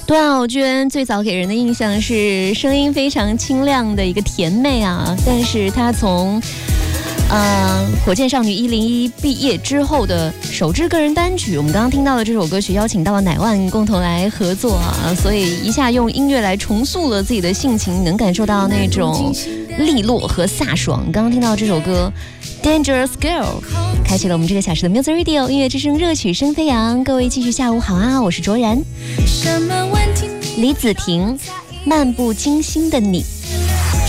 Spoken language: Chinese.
段奥娟最早给人的印象是声音非常清亮的一个甜妹啊，但是她从火箭少女101毕业之后的首支个人单曲，我们刚刚听到的这首歌曲邀请到了乃万共同来合作啊，所以一下用音乐来重塑了自己的性情，能感受到那种利落和飒爽。刚刚听到这首歌 Dangerous Girl 开启了我们这个小时的 Music Radio 音乐之声，热曲声飞扬。各位继续下午好啊，我是卓然。李子婷漫不经心的你。